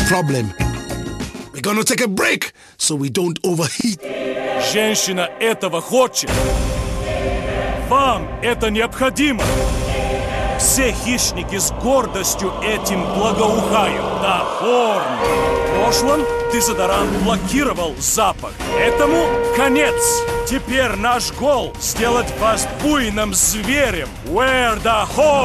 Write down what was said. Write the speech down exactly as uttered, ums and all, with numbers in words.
problem. We're gonna take a break so we don't overheat. Женщина этого хочет. Вам это необходимо. Все хищники с гордостью этим благоухают. Да, порно. В прошлом дезодорант блокировал запах. Этому конец. Теперь наш гол — сделать вас буйным зверем. Where the hole?